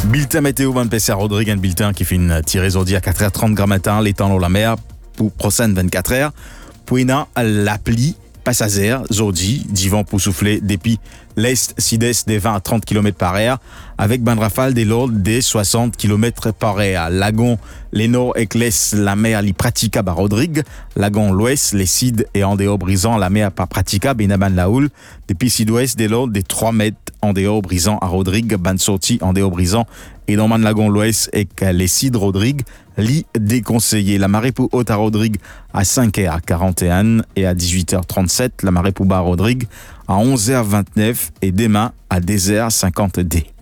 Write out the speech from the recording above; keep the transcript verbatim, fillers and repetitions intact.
Bulletin météo, Van Pesser Rodrigue, un bulletin qui fait une tirée aujourd'hui à quatre heures trente grand matin, l'étang dans la mer, pour prochaine vingt-quatre heures. Puis l'appli passager, aujourd'hui, du vent pour souffler depuis l'est, sud-est des vingt à trente kilomètres par heure, avec ban rafale des l'ordre des soixante kilomètres par heure. Lagon, les nord et l'est, la mer li praticable à Rodrigue. Lagon, l'ouest, les sud et en dehors brisant, la mer pas praticable, et naban la houle. Depuis sud-ouest, des l'ordre des trois mètres en dehors brisant à Rodrigue, ban sorti en dehors brisant, et dans man lagon l'ouest et les sud Rodrigue, li déconseillé. La marée pour haute à Rodrigue à cinq heures quarante et un et à dix-huit heures trente-sept. La marée pour bas à Rodrigue à onze heures vingt-neuf et demain à dix heures cinquante.